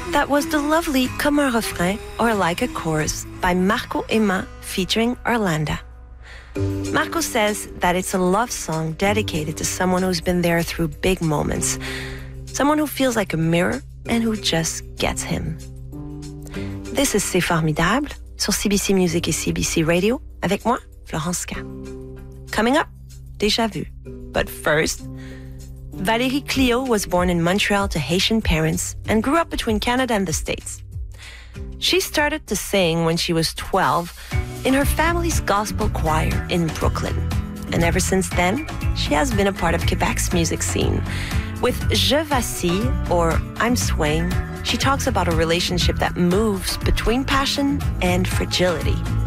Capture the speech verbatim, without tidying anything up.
That was the lovely Comme un refrain or Like a chorus by Marco Emma featuring Orlando. Marco says that it's a love song dedicated to someone who's been there through big moments, someone who feels like a mirror and who just gets him. This is C'est Formidable sur C B C Music et C B C Radio avec moi, Florence K. Coming up, Déjà Vu. But first, Valérie Clio was born in Montreal to Haitian parents and grew up between Canada and the States. She started to sing when she was twelve in her family's gospel choir in Brooklyn. And ever since then, she has been a part of Quebec's music scene. With Je Vacille, or I'm Swaying, she talks about a relationship that moves between passion and fragility.